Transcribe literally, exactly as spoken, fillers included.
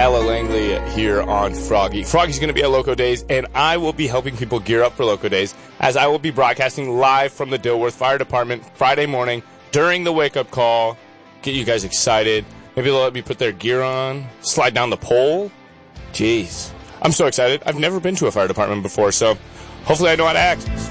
Tyler Langley here on Froggy. Froggy's going to be at Loco Days, and I will be helping people gear up for Loco Days, as I will be broadcasting live from the Dilworth Fire Department Friday morning during the wake-up call. Get you guys excited. Maybe they'll let me put their gear on, slide down the pole. Jeez. I'm so excited. I've never been to a fire department before, so hopefully I know how to act.